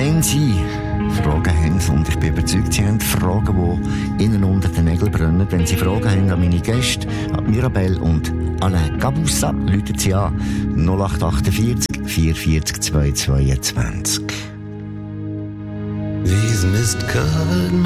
Wenn Sie Fragen haben, und ich bin überzeugt, Sie haben Fragen, die Ihnen unter den Nägeln brennen, wenn Sie Fragen haben an meine Gäste, an Mirabelle und Alain Gabussa, rufen Sie an 0848 440 222. These mist-covered